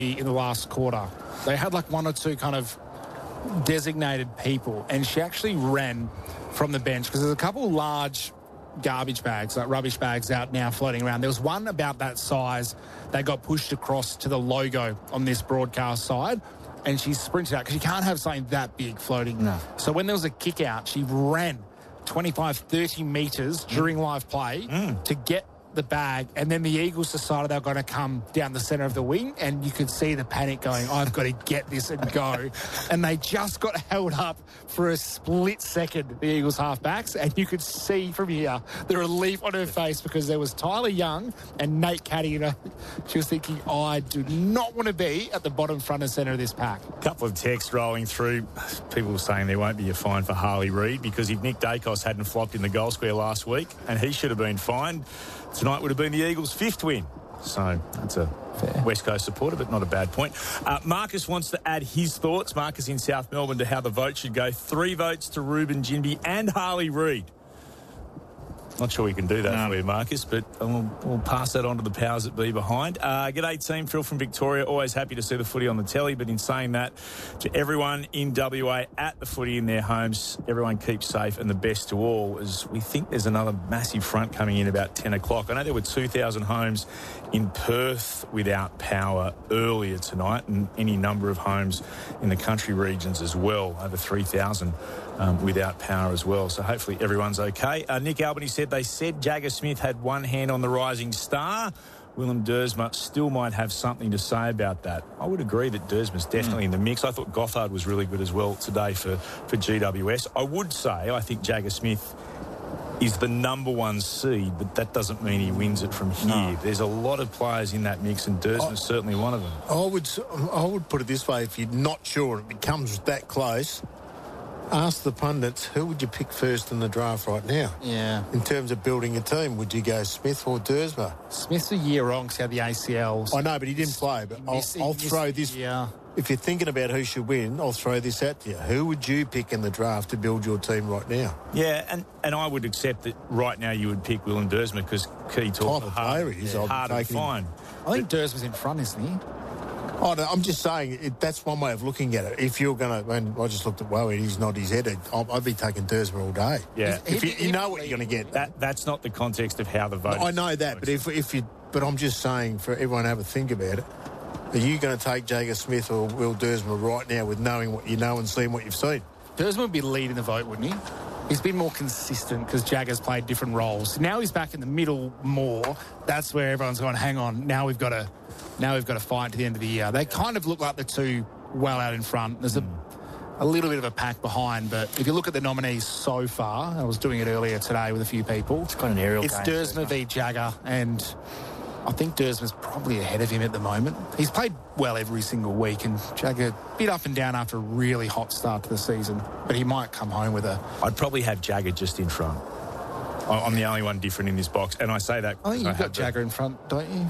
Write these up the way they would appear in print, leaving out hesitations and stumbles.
in the last quarter. They had like one or two kind of designated people, and she actually ran from the bench because there's a couple large garbage bags, like rubbish bags out now floating around. There was one about that size that got pushed across to the logo on this broadcast side, and she sprinted out because you can't have something that big floating. No. So when there was a kick out, she ran 25, 30 metres during live play to get the bag, and then the Eagles decided they were going to come down the centre of the wing, and you could see the panic going, I've got to get this and go. And they just got held up for a split second, the Eagles halfbacks, and you could see from here the relief on her face because there was Tyler Young and Nate Caddy. She was thinking, I do not want to be at the bottom front and centre of this pack. A couple of texts rolling through. People saying there won't be a fine for Harley Reid because if Nick Dacos hadn't flopped in the goal square last week, and he should have been fined, tonight would have been the Eagles' 5th win. So that's a fair West Coast supporter, but not a bad point. Marcus wants to add his thoughts. Marcus in South Melbourne to how the vote should go. 3 votes to Ruben Ginbey and Harley Reid. Not sure we can do that for you, Marcus, but we'll pass that on to the powers that be behind. G'day, team. Phil from Victoria. Always happy to see the footy on the telly, but in saying that, to everyone in WA at the footy in their homes, everyone keep safe and the best to all, as we think there's another massive front coming in about 10 o'clock. I know there were 2,000 homes in Perth without power earlier tonight, and any number of homes in the country regions as well, over 3,000 without power as well. So hopefully everyone's okay. Nick Albany said they said Jagger Smith had one hand on the rising star. Willem Dersma still might have something to say about that. I would agree that Dersma's definitely in the mix. I thought Gothard was really good as well today for GWS. I would say I think Jagger Smith is the number 1 seed, but that doesn't mean he wins it from here. No. There's a lot of players in that mix, and Dersma's certainly one of them. I would put it this way: if you're not sure it becomes that close, ask the pundits, who would you pick first in the draft right now? Yeah. In terms of building a team, would you go Smith or Dersma? Smith's a year wrong because he had the ACLs. I know, but he didn't play. But I'll throw this. Yeah. If you're thinking about who should win, I'll throw this at you. Who would you pick in the draft to build your team right now? Yeah, and I would accept that right now you would pick Willem Dersma because key talk hard to find. I think Dersma's in front, isn't he? Oh, no, I'm just saying that's one way of looking at it. If you're going to, and I just looked at Wowie, he's not his head. I'd be taking Dersma all day. Yeah, if you know what you're going to get. That's not the context of how the vote. I know that, but I'm just saying for everyone to have a think about it. Are you going to take Jagger Smith or Will Dersma right now with knowing what you know and seeing what you've seen? Dersma would be leading the vote, wouldn't he? He's been more consistent because Jagger's played different roles. Now he's back in the middle more. That's where everyone's going, hang on, now we've got to fight to the end of the year. They kind of look like the two well out in front. There's a little bit of a pack behind, but if you look at the nominees so far, I was doing it earlier today with a few people. It's quite an aerial It's game. Dersma v Jagger, and I think Dersma's probably ahead of him at the moment. He's played well every single week, and Jagger a bit up and down after a really hot start to the season, but he might come home with a... I'd probably have Jagger just in front. I'm the only one different in this box, and I say that... I think you've got Jagger in front, don't you?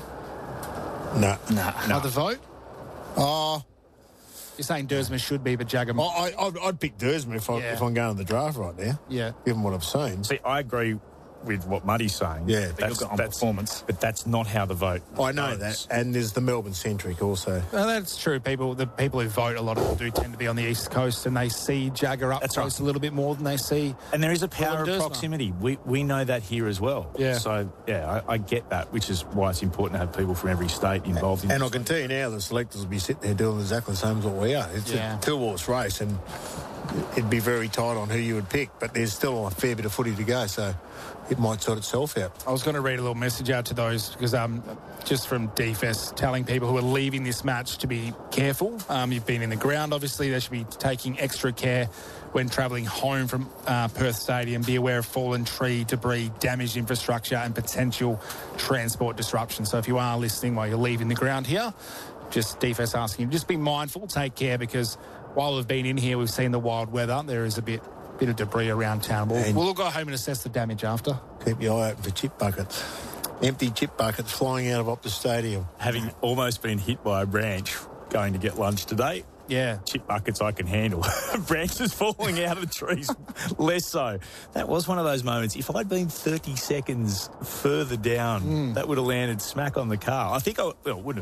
No. Another vote? Oh... You're saying Dersma should be, but Jagger... I'd pick Dersma if I'm going to the draft right now. Yeah. Given what I've seen. See, I agree with what Muddy's saying. Yeah. That's performance. But that's not how the vote I know that. And there's the Melbourne-centric also. Well, that's true. The people who vote, a lot of them do tend to be on the East Coast, and they see Jagger up close a little bit more than they see... And there is a power of proximity. We know that here as well. Yeah. So, I get that, which is why it's important to have people from every state involved in it. And I can tell you now, the selectors will be sitting there doing exactly the same as what we are. It's a two-horse race, and it'd be very tight on who you would pick, but there's still a fair bit of footy to go, so it might sort itself out. I was going to read a little message out to those because just from DFS telling people who are leaving this match to be careful. You've been in the ground, obviously. They should be taking extra care when travelling home from Perth Stadium. Be aware of fallen tree, debris, damaged infrastructure and potential transport disruption. So if you are listening while you're leaving the ground here, just DFS asking you, just be mindful, take care, because while we've been in here, we've seen the wild weather. There is a bit of debris around town. We'll go home and assess the damage after. Keep your eye open for chip buckets. Empty chip buckets flying out of Optus Stadium. Having almost been hit by a branch going to get lunch today. Yeah. Chip buckets I can handle. Branches falling out of the trees, less so. That was one of those moments. If I'd been 30 seconds further down, that would have landed smack on the car. I think I wouldn't have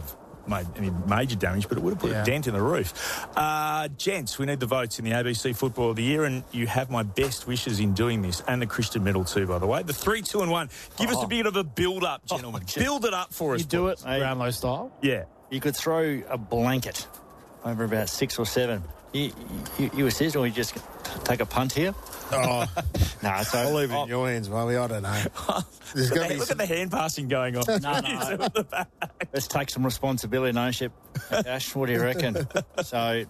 made any major damage, but it would have put a dent in the roof. Gents, we need the votes in the ABC Football of the Year, and you have my best wishes in doing this, and the Christian medal too, by the way. The 3, 2 and 1. Give us a bit of a build-up, gentlemen. Build it up for us. You do it Brownlow style? Yeah. You could throw a blanket over about 6 or 7. You assist, or you just take a punt here? Oh, no, so I'll leave it in your hands, Bobby. I don't know. Look at the hand passing going on. No. Let's take some responsibility and ownership. Ash, what do you reckon? So,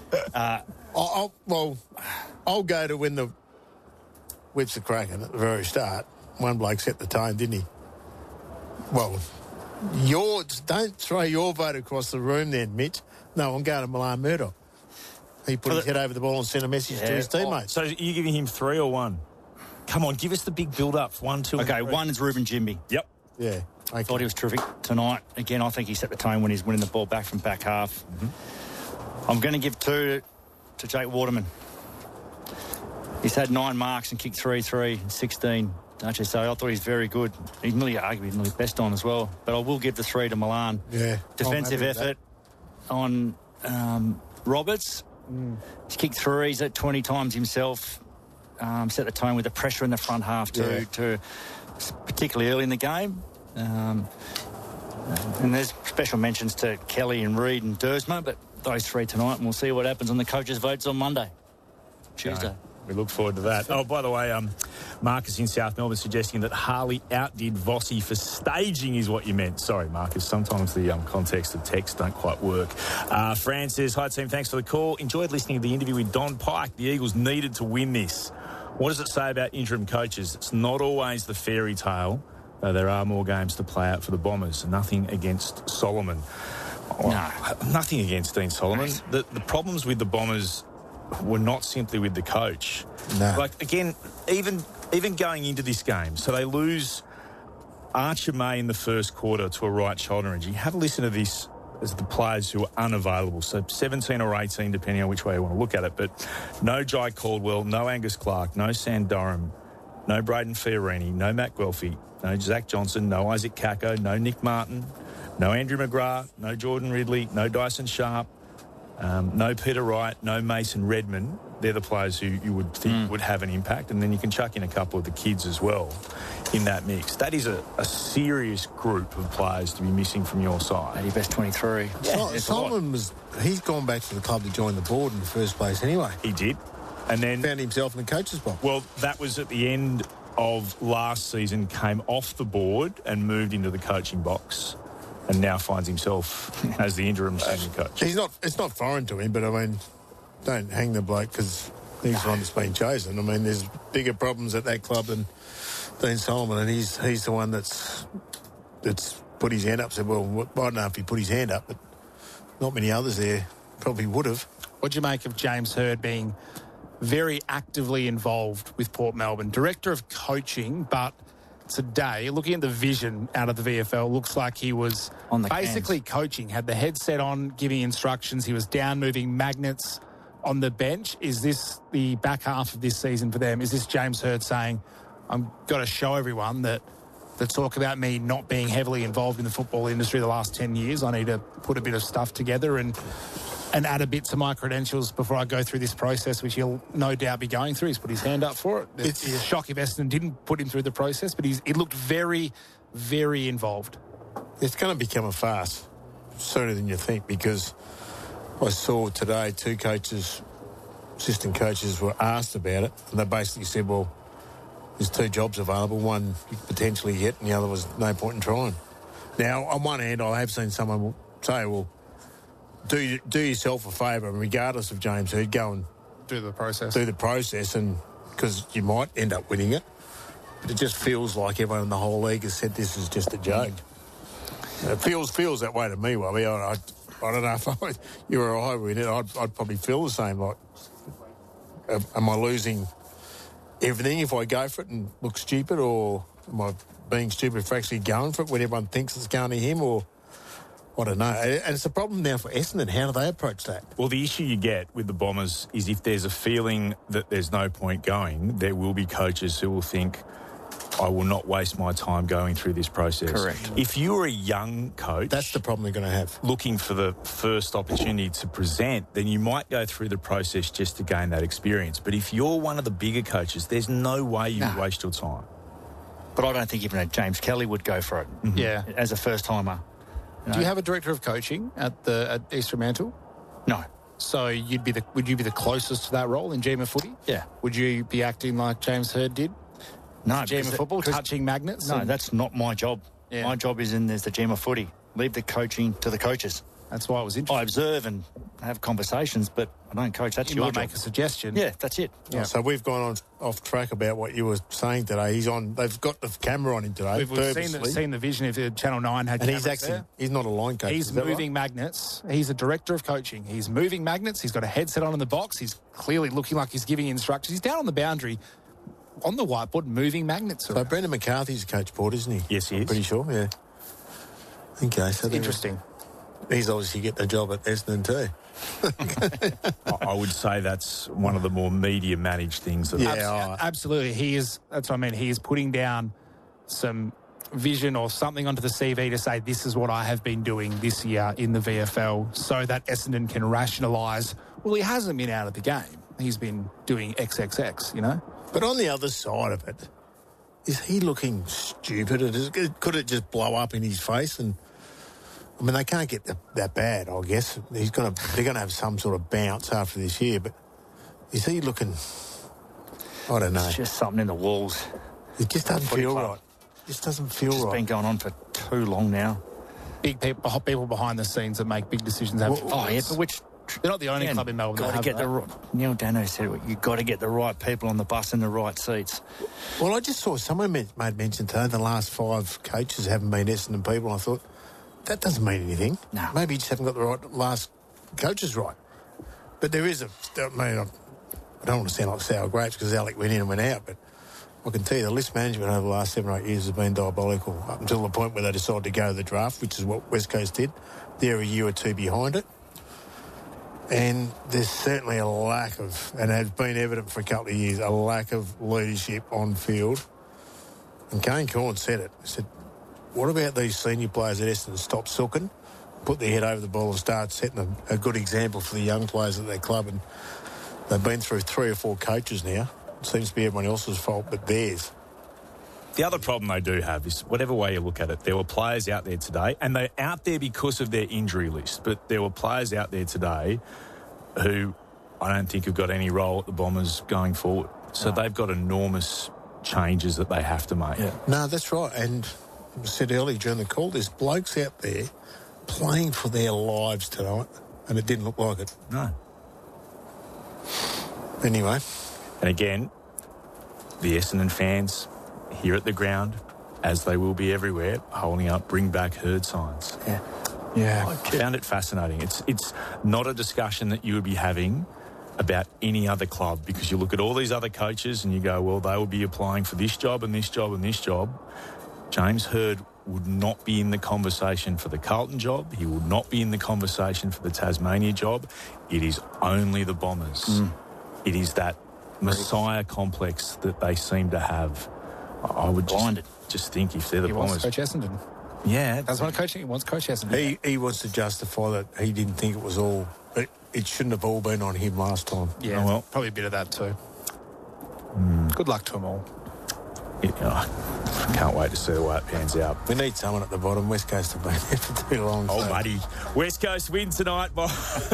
I'll go to when the whips are cracking at the very start. One bloke set the tone, didn't he? Well, don't throw your vote across the room then, Mitch. No, I'm going to Milan Murdoch. He put his head over the ball and sent a message to his teammates. So are you giving him 3 or 1? Come on, give us the big build-up. 1, 2, okay, and 3. 1 is Ruben Jimby. Yep. Yeah. I thought he was terrific tonight. Again, I think he set the tone when he's winning the ball back from back half. Mm-hmm. I'm going to give 2 to Jake Waterman. He's had 9 marks and kicked 3 and 16. Don't you? So I thought he's very good. He's arguably best on as well. But I will give the 3 to Milan. Yeah. Defensive effort on Roberts. He's kicked 3s at 20 times himself. Set the tone with the pressure in the front half too, particularly early in the game. And there's special mentions to Kelly and Reid and Dersma, but those 3 tonight, and we'll see what happens on the coaches' votes on Monday, Tuesday. We look forward to that. Oh, by the way, Marcus in South Melbourne suggesting that Harley outdid Vossi for staging is what you meant. Sorry, Marcus. Sometimes the context of text don't quite work. Fran says, hi, team. Thanks for the call. Enjoyed listening to the interview with Don Pike. The Eagles needed to win this. What does it say about interim coaches? It's not always the fairy tale, though there are more games to play out for the Bombers. Nothing against Solomon. No. Nothing against Dean Solomon. The problems with the Bombers were not simply with the coach. No. Like, again, even going into this game, so they lose Archer May in the first quarter to a right shoulder injury. Have a listen to this as the players who are unavailable. So 17 or 18, depending on which way you want to look at it. But no Jai Caldwell, no Angus Clark, no Sam Durham, no Braden Fiorini, no Matt Guelphy, no Zach Johnson, no Isaac Kako, no Nick Martin, no Andrew McGrath, no Jordan Ridley, no Dyson Sharp, no Peter Wright, no Mason Redmond. They're the players who you would think would have an impact. And then you can chuck in a couple of the kids as well in that mix. That is a serious group of players to be missing from your side. Maybe best 23. Yeah, Solomon he's gone back to the club to join the board in the first place anyway. He did. And then found himself in the coach's box. Well, that was at the end of last season, came off the board and moved into the coaching box, and now finds himself as the interim senior coach. It's not foreign to him, but I mean, don't hang the bloke because he's the one that's been chosen. I mean, there's bigger problems at that club than Dean Solomon, and he's the one that's put his hand up. Said, well, I don't know if he put his hand up, but not many others there probably would have. What do you make of James Hird being very actively involved with Port Melbourne, director of coaching, but today, looking at the vision out of the VFL, looks like he was on the basically coaching, had the headset on, giving instructions. He was down moving magnets on the bench. Is this the back half of this season for them? Is this James Hird saying, I've got to show everyone that talk about me not being heavily involved in the football industry the last 10 years. I need to put a bit of stuff together and add a bit to my credentials before I go through this process, which he'll no doubt be going through. He's put his hand up for it. It's a shock if Essendon didn't put him through the process, but it looked very, very involved. It's going to become a farce sooner than you think, because I saw today 2 coaches, assistant coaches, were asked about it, and they basically said, well, there's 2 jobs available, one you could potentially get, and the other was no point in trying. Now, on one hand, I have seen someone say, well, do yourself a favour, and regardless of James Hird, go and do the process, and because you might end up winning it. But it just feels like everyone in the whole league has said this is just a joke. It feels that way to me, Wubby. I don't know if you or I were in it. I'd probably feel the same. Like, am I losing everything if I go for it and look stupid, or am I being stupid for actually going for it when everyone thinks it's going to him, or I don't know. And it's a problem now for Essendon. How do they approach that? Well, the issue you get with the Bombers is if there's a feeling that there's no point going, there will be coaches who will think I will not waste my time going through this process. Correct. If you're a young coach... That's the problem they're going to have. Looking for the first opportunity to present, then you might go through the process just to gain that experience. But if you're one of the bigger coaches, there's no way you waste your time. But I don't think even a James Kelly would go for it. Mm-hmm. Yeah. As a first-timer. Do you have a director of coaching at East Fremantle? No. So would you be the closest to that role in GM of footy? Yeah. Would you be acting like James Hird did? No. GM of football, touching magnets? No, that's not my job. Yeah. My job is there's the GM of footy. Leave the coaching to the coaches. That's why it was interesting. I observe and have conversations, but I don't coach. That's you your might job. make a suggestion. Yeah, that's it. Yeah. So we've gone off track about what you were saying today. They've got the camera on him today. We've seen the vision if Channel 9 had and cameras he's not a line coach. He's moving magnets. He's a director of coaching. He's moving magnets. He's got a headset on in the box. He's clearly looking like he's giving instructions. He's down on the boundary on the whiteboard moving magnets So around. Brendan McCarthy's a coach board, isn't he? Yes, he is. I'm pretty sure, yeah. Okay, so Interesting. He's obviously getting a job at Essendon too. I would say that's one of the more media-managed things. Absolutely. He is. That's what I mean. He is putting down some vision or something onto the CV to say, this is what I have been doing this year in the VFL, so that Essendon can rationalise, well, he hasn't been out of the game. He's been doing XXX, you know? But on the other side of it, is he looking stupid? Could it just blow up in his face? And I mean, they can't get that bad, I guess. They're going to have some sort of bounce after this year, but is he looking... I don't know. It's just something in the walls. It just doesn't feel right. It just doesn't feel right. It's been going on for too long now. Big people behind the scenes that make big decisions. Have but they're not the only club in Melbourne that have that. Neil Dano said it. You've got to get the right people on the bus in the right seats. Well, I just saw someone made mention today the last 5 coaches haven't been Essendon people. I thought, that doesn't mean anything. No. Maybe you just haven't got the right last coaches right. But there is I don't want to sound like sour grapes because Alec went in and went out, but I can tell you the list management over the last 7 or 8 years has been diabolical up until the point where they decided to go to the draft, which is what West Coast did. They're a year or two behind it. And there's certainly a lack of, and has been evident for a couple of years, a lack of leadership on field. And Kane Corn said it. He said, what about these senior players at Essendon stop sooking, put their head over the ball and start setting a good example for the young players at their club? And they've been through 3 or 4 coaches now. It seems to be everyone else's fault but theirs. The other problem they do have is, whatever way you look at it, there were players out there today, and they're out there because of their injury list, but there were players out there today who I don't think have got any role at the Bombers going forward. So they've got enormous changes that they have to make. Yeah. No, that's right. And I said earlier during the call, there's blokes out there playing for their lives tonight, and it didn't look like it. No. Anyway. And again, the Essendon fans here at the ground, as they will be everywhere, holding up bring back Herd signs. Yeah. I found it fascinating. It's not a discussion that you would be having about any other club, because you look at all these other coaches and you go, well, they will be applying for this job and this job and this job. James Hird would not be in the conversation for the Carlton job. He would not be in the conversation for the Tasmania job. It is only the Bombers. It is that Messiah complex that they seem to have. I would just think if they're the Bombers. Wants Coach Essendon. Yeah. That's what coaching. He wants Coach Essendon. He wants to justify that he didn't think it was all... It shouldn't have all been on him last time. Yeah, Oh, well. probably a bit of that too. Good luck to them all. I can't wait to see the way it pans out. We need someone at the bottom. West Coast have been there for too long. Oh, so. buddy. West Coast win tonight by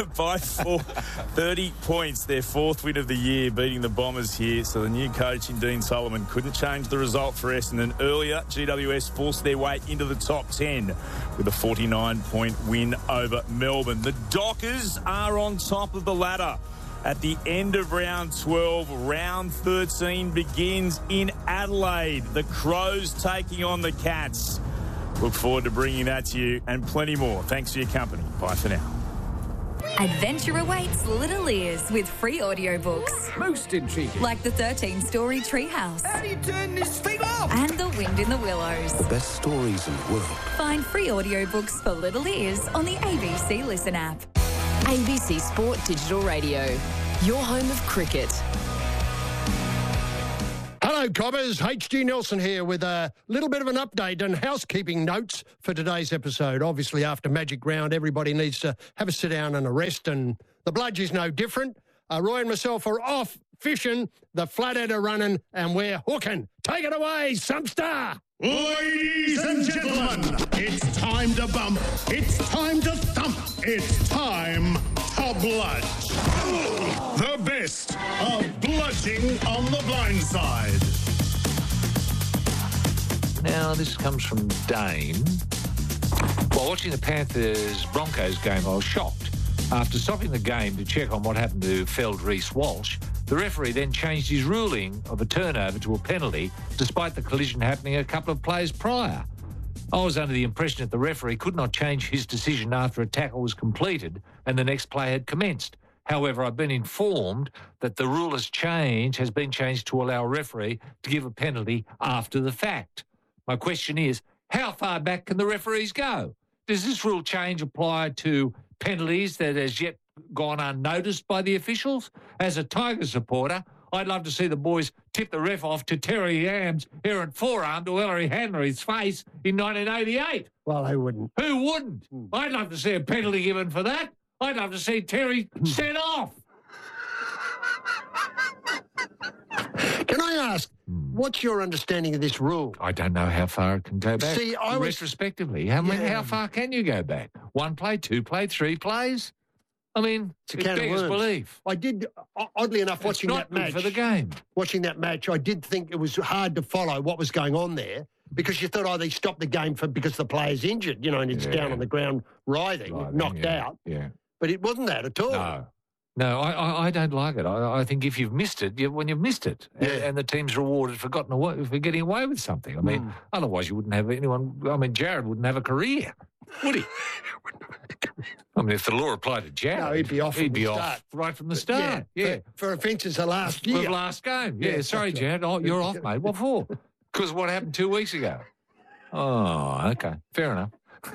30 points. Their 4th win of the year, beating the Bombers here. So the new coach in Dean Solomon couldn't change the result for Essendon. Earlier, GWS forced their way into the top 10 with a 49-point win over Melbourne. The Dockers are on top of the ladder. At the end of round 12, round 13 begins in Adelaide. The Crows taking on the Cats. Look forward to bringing that to you and plenty more. Thanks for your company. Bye for now. Adventure awaits Little Ears with free audiobooks. Most intriguing. Like the 13-story Treehouse. How do you turn this thing off? And The Wind in the Willows. The best stories in the world. Find free audiobooks for Little Ears on the ABC Listen app. ABC Sport Digital Radio, your home of cricket. Hello, Hello, Cobbers. H.G. Nelson here with a little bit of an update and housekeeping notes for today's episode. Obviously, after Magic Round, everybody needs to have a sit down and a rest, and the Bludge is no different. Roy and myself are off fishing, the flathead are running, and we're hooking. Take it away, Sumpstar! Ladies and gentlemen, it's time to bump, it's time to thump, it's time to bludge. The best of bludging on the blind side. Now, this comes from Dane. While watching the Panthers-Broncos game, I was shocked. After stopping the game to check on what happened to Feld Reece-Walsh, the referee then changed his ruling of a turnover to a penalty, despite the collision happening a couple of plays prior. I was under the impression that the referee could not change his decision after a tackle was completed and the next play had commenced. However, I've been informed that the rule has been changed to allow a referee to give a penalty after the fact. My question is, how far back can the referees go? Does this rule change apply to penalties that has yet gone unnoticed by the officials? As a Tiger supporter, I'd love to see the boys tip the ref off to Terry Yam's errant forearm to Ellery Henry's face in 1988. Well, they wouldn't. Who wouldn't? I'd love to see a penalty given for that. I'd love to see Terry sent off. Can I ask, what's your understanding of this rule? I don't know how far it can go back. See, I was... Retrospectively, how far can you go back? 1 play, 2 play, 3 plays? I mean, it's a can of worms. Belief. I did, oddly enough, watching that match. For the game. Watching that match, I did think it was hard to follow what was going on there because you thought, they stopped the game because the player's injured, and it's down on the ground writhing, knocked out. Yeah. But it wasn't that at all. No, I don't like it. I think if you've missed it, you've missed it. Yeah. And the team's rewarded for getting away with something. I mean, otherwise you wouldn't have anyone... I mean, Jared wouldn't have a career, would he? I mean, if the law applied to Jared... No, he'd be off right from the start. Yeah. For offences of last year. For last game. Yeah, sorry, Jared. Oh, you're off, mate. What for? Because what happened 2 weeks ago? Oh, okay. Fair enough.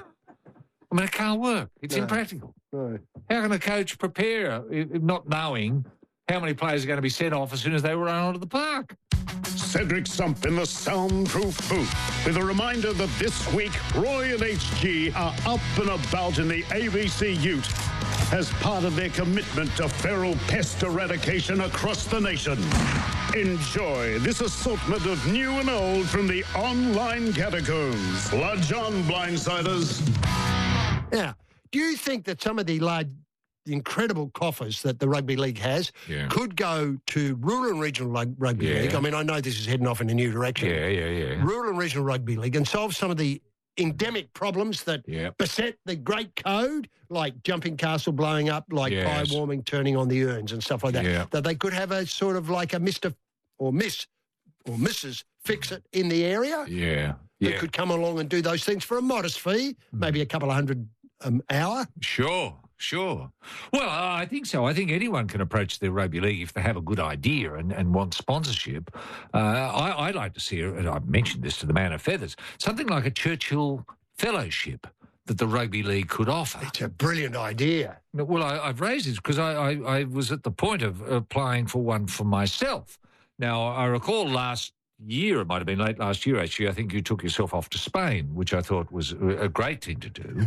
I mean, it can't work. It's impractical. No. How can a coach prepare not knowing how many players are going to be sent off as soon as they run onto the park? Cedric Sump in the soundproof booth with a reminder that this week Roy and HG are up and about in the ABC Ute as part of their commitment to feral pest eradication across the nation. Enjoy this assortment of new and old from the online catacombs. Bludge on, blindsiders. Now, do you think that some of the incredible coffers that the rugby league has could go to rural and regional rugby league? I mean, I know this is heading off in a new direction. Yeah. Rural and regional rugby league and solve some of the endemic problems that beset the great code, like jumping castle blowing up, like pie warming, turning on the urns and stuff like that. Yeah. That they could have a sort of like a Mr. or Miss or Mrs. Fix-It in the area. Yeah. That could come along and do those things for a modest fee, maybe a couple of $100 an hour. Sure. Well, I think so. I think anyone can approach the rugby league if they have a good idea and want sponsorship. I'd like to see, and I've mentioned this to the Man of Feathers, something like a Churchill Fellowship that the rugby league could offer. It's a brilliant idea. Well, I've raised this because I was at the point of applying for one for myself. Now, I recall last year, it might have been late last year actually, I think you took yourself off to Spain, which I thought was a great thing to do.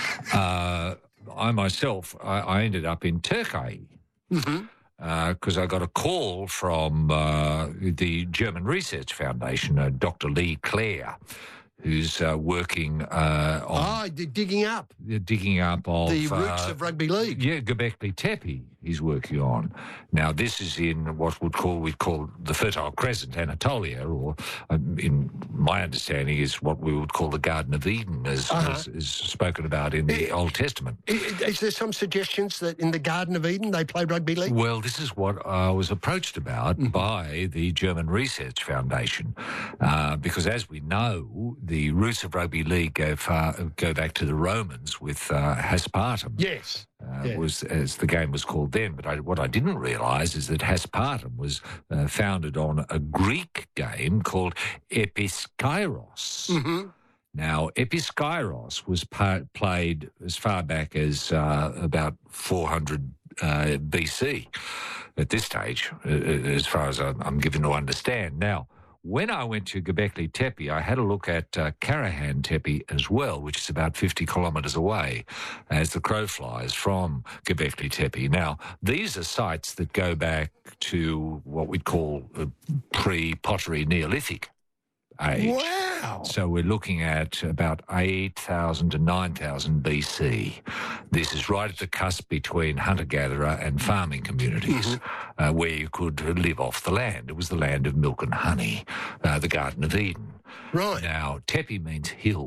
I myself, I ended up in Turkey because I got a call from the German Research Foundation, Dr. Lee Clare, who's working on... digging up. Digging up of... the roots of rugby league. Yeah, Göbekli Tepe he's working on. Now, this is in what we'd call the Fertile Crescent, Anatolia, or in my understanding is what we would call the Garden of Eden, as spoken about in the Old Testament. Is there some suggestions that in the Garden of Eden they play rugby league? Well, this is what I was approached about by the German Research Foundation, because as we know, the roots of rugby league go back to the Romans with Haspartum. Yes. Was as the game was called then. But what I didn't realise is that Haspartum was founded on a Greek game called Episkairos. Now, Episkairos was played as far back as about 400 BC at this stage, as far as I'm given to understand. Now, when I went to Göbekli Tepe, I had a look at Karahan Tepe as well, which is about 50 kilometres away as the crow flies from Göbekli Tepe. Now, these are sites that go back to what we'd call pre-pottery Neolithic age. Wow. So we're looking at about 8,000 to 9,000 BC. This is right at the cusp between hunter-gatherer and farming communities where you could live off the land. It was the land of milk and honey, the Garden of Eden. Right. Now, Tepe means hill.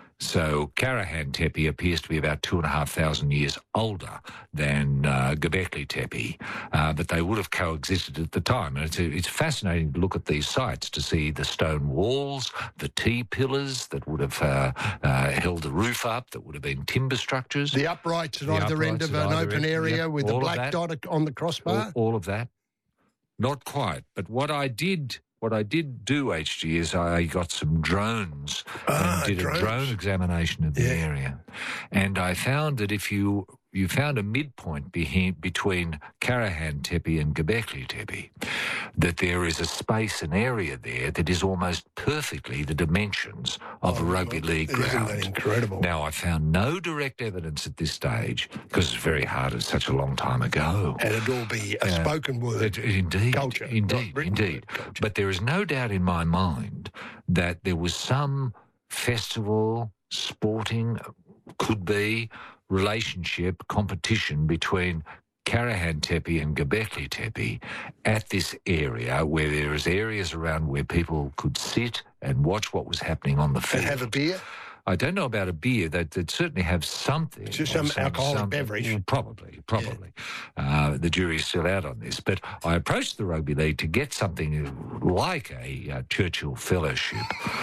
So Karahan Tepe appears to be about 2,500 years older than Göbekli Tepe, but they would have coexisted at the time. And it's fascinating to look at these sites to see the stone walls, the T-pillars that would have held the roof up, that would have been timber structures. The uprights at either end of an open area with the black dot on the crossbar. All of that. Not quite. But what I did do, HG, is I got some drones and did a drone examination of the area. And I found that if you found a midpoint between Karahan Tepe and Göbekli Tepe, that there is a space, an area there that is almost perfectly the dimensions of a rugby league ground. Isn't that incredible? Now, I found no direct evidence at this stage, because it's very hard, it's such a long time ago. And it'd all be a spoken word Indeed. culture. Indeed. But there is no doubt in my mind that there was some festival, sporting, could be, relationship, competition between Karahan Tepe and Göbekli Tepe at this area where there is areas around where people could sit and watch what was happening on the field. And have a beer? I don't know about a beer. They'd certainly have something. Just some alcoholic beverage. Well, probably. Yeah. The jury's still out on this. But I approached the Rugby League to get something like a Churchill Fellowship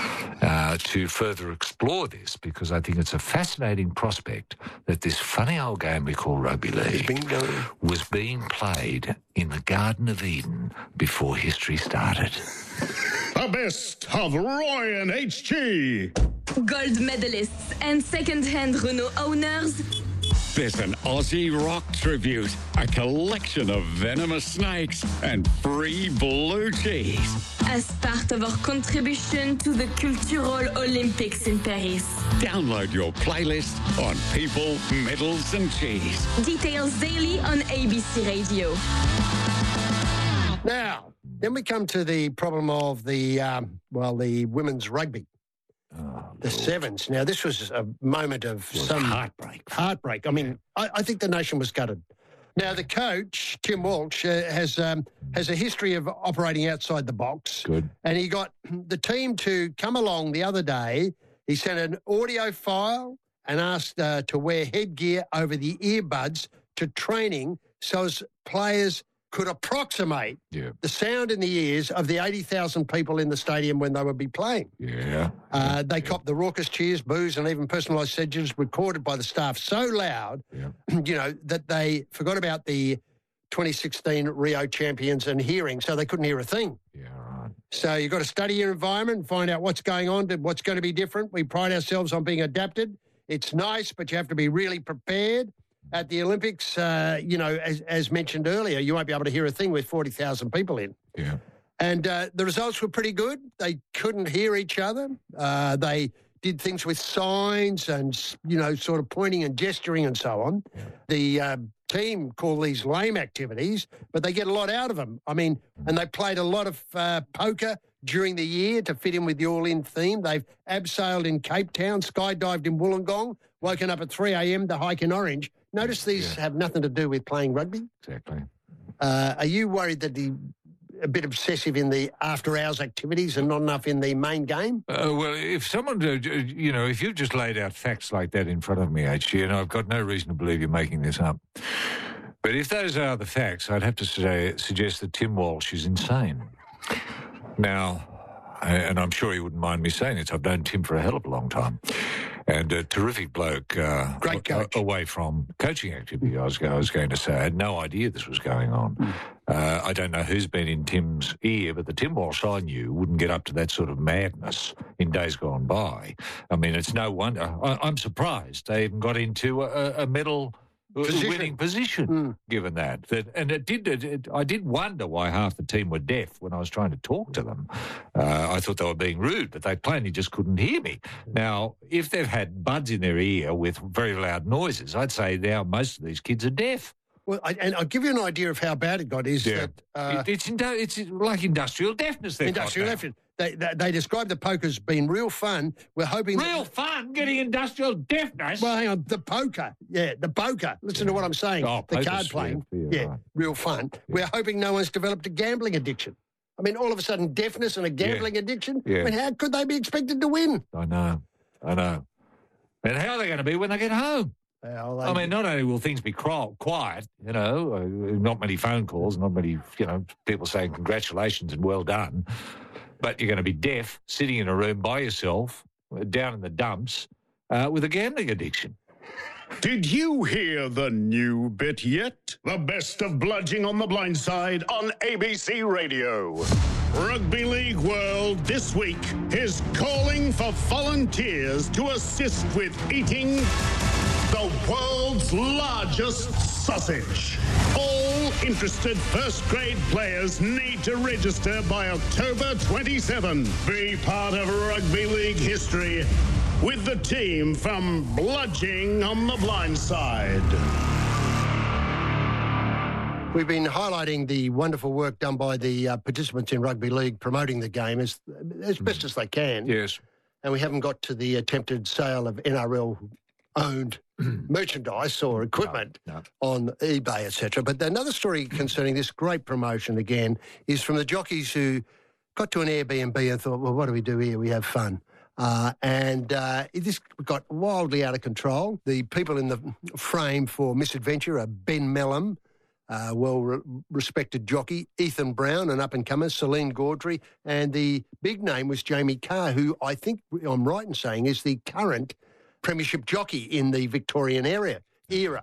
to further explore this, because I think it's a fascinating prospect that this funny old game we call Rugby League was being played in the Garden of Eden before history started. The best of Roy and HG. Gold medalists and second-hand Renault owners. There's an Aussie rock tribute, a collection of venomous snakes, and free blue cheese. As part of our contribution to the Cultural Olympics in Paris. Download your playlist on people, medals, and cheese. Details daily on ABC Radio. Now, then we come to the problem of the women's rugby. The Sevens. Now, this was a moment of some heartbreak. I mean, I think the nation was gutted. Now, the coach, Tim Walsh, has a history of operating outside the box. Good. And he got the team to come along the other day. He sent an audio file and asked to wear headgear over the earbuds to training so as players could approximate the sound in the ears of the 80,000 people in the stadium when they would be playing. They copped the raucous cheers, boos, and even personalised sedges recorded by the staff so loud, that they forgot about the 2016 Rio champions and hearing, so they couldn't hear a thing. So you've got to study your environment and find out what's going on, what's going to be different. We pride ourselves on being adapted. It's nice, but you have to be really prepared. At the Olympics, as mentioned earlier, you won't be able to hear a thing with 40,000 people in. Yeah. And the results were pretty good. They couldn't hear each other. They did things with signs and, sort of pointing and gesturing and so on. Yeah. The team call these lame activities, but they get a lot out of them. I mean, and they played a lot of poker during the year to fit in with the all-in theme. They've abseiled in Cape Town, skydived in Wollongong, woken up at 3 a.m. to hike in Orange. Notice these have nothing to do with playing rugby. Exactly. Are you worried that a bit obsessive in the after-hours activities and not enough in the main game? Well, if someone, if you've just laid out facts like that in front of me, HG, and I've got no reason to believe you're making this up, but if those are the facts, I'd have to suggest that Tim Walsh is insane. Now, and I'm sure he wouldn't mind me saying this, I've known Tim for a hell of a long time. And a terrific bloke. Great coach. Away from coaching activity, I was going to say. I had no idea this was going on. I don't know who's been in Tim's ear, but the Tim Walsh I knew wouldn't get up to that sort of madness in days gone by. I mean, it's no wonder. I'm surprised they even got into a medal winning position, given that. And I did wonder why half the team were deaf when I was trying to talk to them. I thought they were being rude, but they plainly just couldn't hear me. Now, if they've had buds in their ear with very loud noises, I'd say now most of these kids are deaf. Well, and I'll give you an idea of how bad it got. It's like industrial deafness. Industrial deafness. They describe the poker as being real fun. We're hoping... Real fun? Getting industrial deafness? Well, hang on. The poker. Yeah, the poker. Listen to what I'm saying. The card playing. Real fun. Yeah. We're hoping no one's developed a gambling addiction. I mean, all of a sudden, deafness and a gambling addiction? Yeah. I mean, how could they be expected to win? I know. And how are they going to be when they get home? I mean, not only will things be quiet, not many phone calls, not many, people saying congratulations and well done, but you're going to be deaf, sitting in a room by yourself, down in the dumps, with a gambling addiction. Did you hear the new bit yet? The best of Bludging on the Blind Side on ABC Radio. Rugby League World this week is calling for volunteers to assist with eating the world's largest sausage. All interested first-grade players need to register by October 27. Be part of rugby league history with the team from Bludging on the Blind Side. We've been highlighting the wonderful work done by the participants in rugby league promoting the game as best as they can. Yes. And we haven't got to the attempted sale of NRL-owned merchandise or equipment on eBay, etc. But another story concerning this great promotion, again, is from the jockeys who got to an Airbnb and thought, well, what do we do here? We have fun. This got wildly out of control. The people in the frame for Misadventure are Ben Melham, well-respected jockey, Ethan Brown, an up-and-comer, Celine Gaudry, and the big name was Jamie Carr, who I think I'm right in saying is the current premiership jockey in the Victorian area. Get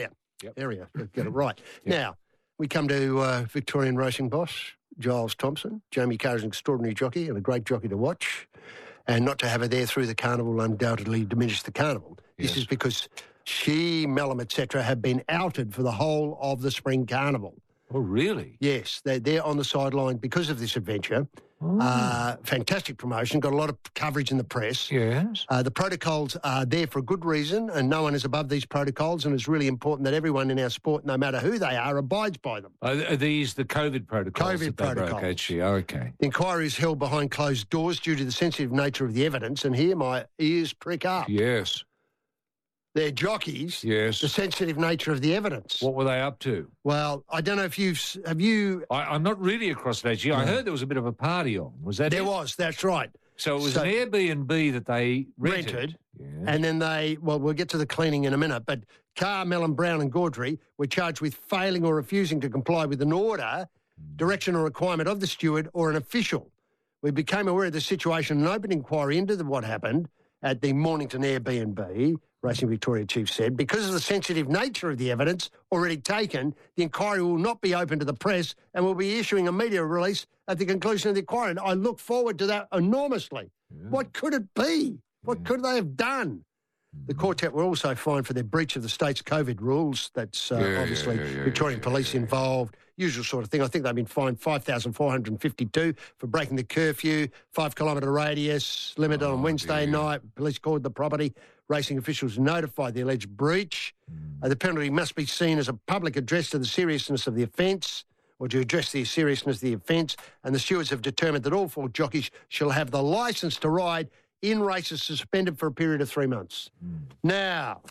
it right. Yep. Now, we come to Victorian racing boss, Giles Thompson. Jamie Carr is an extraordinary jockey and a great jockey to watch. And not to have her there through the carnival undoubtedly diminished the carnival. Yes. This is because she, Melham, etc., have been outed for the whole of the spring carnival. Oh, really? Yes, they're on the sideline because of this adventure. Oh. Fantastic promotion, got a lot of coverage in the press. Yes. The protocols are there for a good reason, and no one is above these protocols, and it's really important that everyone in our sport, no matter who they are, abides by them. Are these the COVID protocols? COVID protocols. Okay. The inquiry is held behind closed doors due to the sensitive nature of the evidence, and here my ears prick up. Yes. They're jockeys. Yes. The sensitive nature of the evidence. What were they up to? Well, I don't know if have you... I'm not really across that. I heard there was a bit of a party on. Was that There was, that's right. So it was an Airbnb that they rented. Yes. And then we'll get to the cleaning in a minute, but Carr, Melham, Brown and Gaudry were charged with failing or refusing to comply with an order, direction or requirement of the steward or an official. We became aware of the situation and opened inquiry into what happened at the Mornington Airbnb, Racing Victoria chief said. Because of the sensitive nature of the evidence already taken, the inquiry will not be open to the press and will be issuing a media release at the conclusion of the inquiry. And I look forward to that enormously. Yeah. What could it be? What could they have done? The quartet were also fined for their breach of the state's COVID rules. That's obviously Victorian police involved, usual sort of thing. I think they've been fined $5,452 for breaking the curfew, 5-kilometre radius, limit on Wednesday night. Police called the property. Racing officials notified the alleged breach. The penalty must be seen as a public address to the seriousness of the offence, or to address the seriousness of the offence, and the stewards have determined that all 4 jockeys shall have the licence to ride in races suspended for a period of 3 months. Now,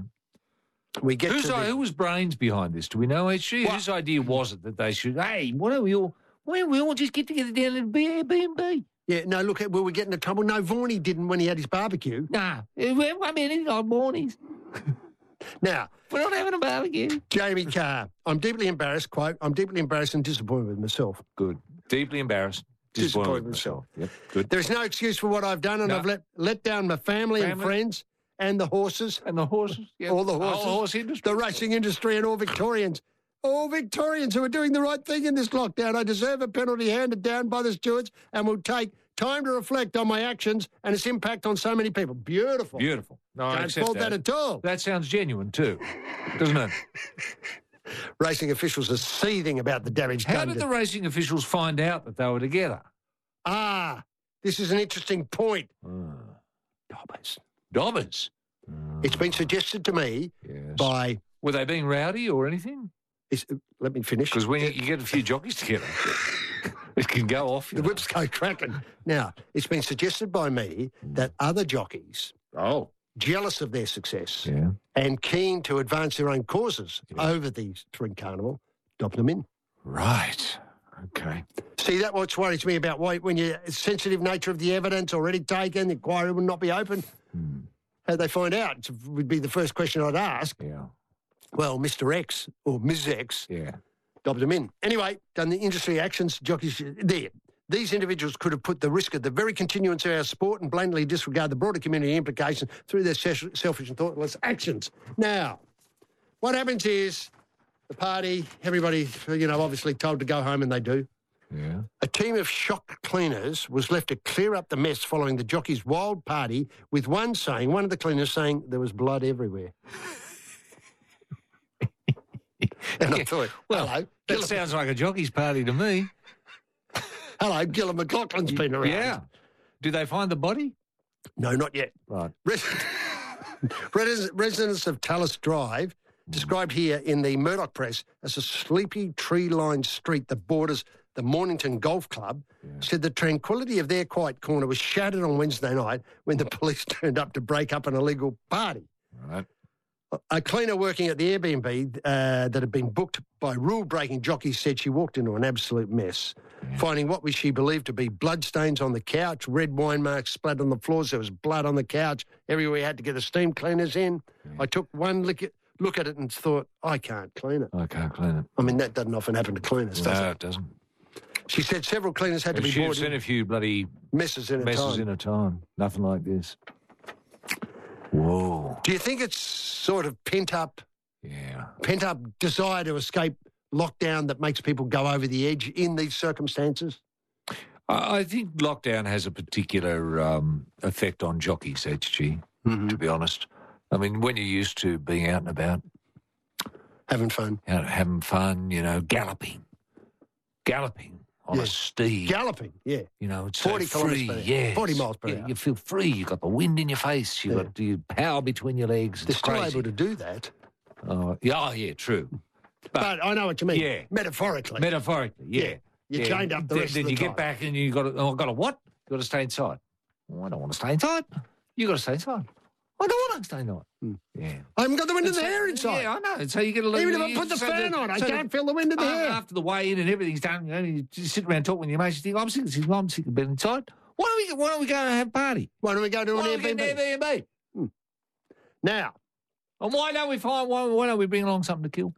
we get who was brains behind this? Do we know? Whose idea was it that they should, why don't we all just get together down at Airbnb? Yeah, no, look, will we get into trouble? No, Vorney didn't when he had his barbecue. Nah, I mean, it's like mornings. Now, we're not having a barbecue. Jamie Carr, I'm deeply embarrassed, quote, I'm deeply embarrassed and disappointed with myself. Good. Deeply embarrassed. Disappointed with myself. Yep, good. There's no excuse for what I've done, and I've let down my family and friends and the horses. And the horses, yeah. All the horses. The whole horse industry. The racing industry and all Victorians. All Victorians who are doing the right thing in this lockdown. I deserve a penalty handed down by the stewards and will take time to reflect on my actions and its impact on so many people. Beautiful. Beautiful. No, I Can't accept fault that at all. That sounds genuine too, doesn't it? Racing officials are seething about the damage done. How did the racing officials find out that they were together? This is an interesting point. Dobbers? It's been suggested to me by... Were they being rowdy or anything? Let me finish. Because when you get a few jockeys together, it can go off. The whips go cracking. Now, it's been suggested by me that other jockeys, jealous of their success and keen to advance their own causes over the Spring Carnival, dobbed them in. Right. Okay. See, that's what worries me about when you sensitive nature of the evidence already taken, the inquiry will not be open. How'd they find out? It would be the first question I'd ask. Yeah. Well, Mr. X or Ms. X dobbed them in. Anyway, done the industry actions, jockeys there. These individuals could have put the risk of the very continuance of our sport and blatantly disregard the broader community implications through their selfish and thoughtless actions. Now, what happens is the party, everybody, obviously told to go home, and they do. Yeah. A team of shock cleaners was left to clear up the mess following the jockeys' wild party, with one of the cleaners saying there was blood everywhere. And I thought, hello. That sounds like a jockey's party to me. Hello, Gillon McLaughlin's been around. Yeah. Do they find the body? No, not yet. Right. Residents of Tallis Drive, described here in the Murdoch Press as a sleepy tree-lined street that borders the Mornington Golf Club, said the tranquility of their quiet corner was shattered on Wednesday night when the police turned up to break up an illegal party. Right. A cleaner working at the Airbnb that had been booked by rule-breaking jockeys said she walked into an absolute mess, finding what she believed to be bloodstains on the couch, red wine marks splattered on the floors. There was blood on the couch. Everywhere you had to get the steam cleaners in. I took one look at it and thought, I can't clean it. I can't clean it. I mean, that doesn't often happen to cleaners, does it? No, it doesn't. She said several cleaners had to be brought in. She's seen a few bloody messes in a time. Nothing like this. Whoa. Do you think it's sort of pent-up desire to escape lockdown that makes people go over the edge in these circumstances? I think lockdown has a particular effect on jockeys, HG, to be honest. I mean, when you're used to being out and about. Having fun, galloping on a steed. Galloping, yeah. It's 40 so free, kilometres per hour. 40 miles per hour. You feel free. You've got the wind in your face. You've got the power between your legs. They're It's still crazy. able to do that. Yeah, true. But I know what you mean. Yeah. Metaphorically. Yeah. You're chained up the rest of Then the you time. get back and you got to, I've got to what? You got to stay inside. Well, I don't want to stay inside. You got to stay inside. I don't want to stay inside. Yeah. I haven't got the wind in the hair inside. Yeah, I know. So you get to Even if I put the fan on, I can't feel the wind in the hair. After the weigh-in and everything's done, you just sit around talking with your mates. You think, I'm sick of being inside. Why don't we go and have a party? Why don't we go to an Airbnb? Now. And why don't we bring along something to kill?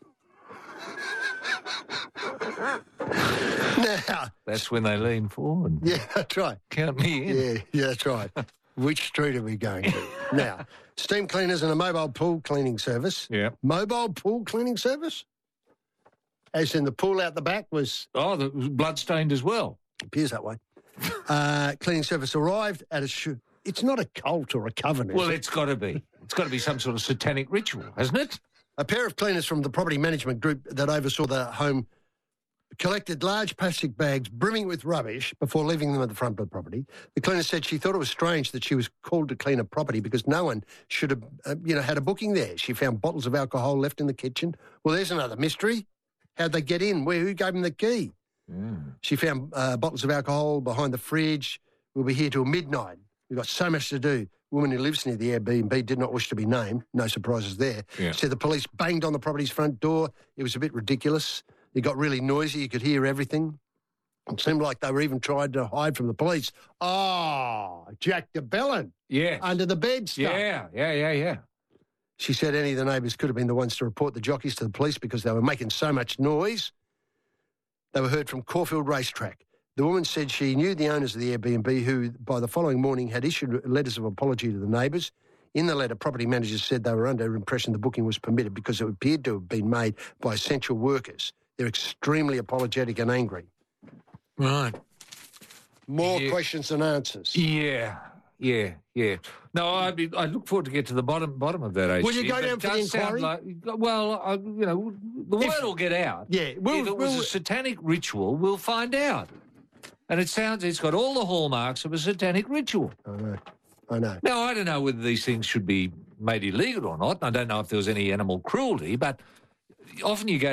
Now. That's when they lean forward. Yeah, that's right. Count me in. Yeah, that's right. Which street are we going to? Now, steam cleaners and a mobile pool cleaning service. Yeah. Mobile pool cleaning service? As in the pool out the back was... Oh, that was blood-stained as well. Appears that way. Cleaning service arrived at a... It's not a cult or a coven, is Well, it? it's got to be. It's got to be some sort of satanic ritual, hasn't it? A pair of cleaners from the property management group that oversaw the home collected large plastic bags brimming with rubbish before leaving them at the front of the property. The cleaner said she thought it was strange that she was called to clean a property because no one should have, had a booking there. She found bottles of alcohol left in the kitchen. Well, there's another mystery. How'd they get in? Who gave them the key? She found bottles of alcohol behind the fridge. We'll be here till midnight. We've got so much to do. The woman who lives near the Airbnb did not wish to be named. No surprises there. Yeah. Said the police banged on the property's front door. It was a bit ridiculous. It got really noisy. You could hear everything. It seemed like they were even trying to hide from the police. Oh, Jack DeBellin. Yeah. Under the bed stuff. Yeah. She said any of the neighbours could have been the ones to report the jockeys to the police because they were making so much noise. They were heard from Caulfield Racetrack. The woman said she knew the owners of the Airbnb who, by the following morning, had issued letters of apology to the neighbours. In the letter, property managers said they were under impression the booking was permitted because it appeared to have been made by essential workers. They're extremely apologetic and angry. Right. More questions than answers. Yeah. Yeah. No, I look forward to get to the bottom of that. HG, Will you go down for the inquiry? the word will get out. Yeah, if it was a satanic ritual, we'll find out. And it's got all the hallmarks of a satanic ritual. I know. Now, I don't know whether these things should be made illegal or not. I don't know if there was any animal cruelty, but often you go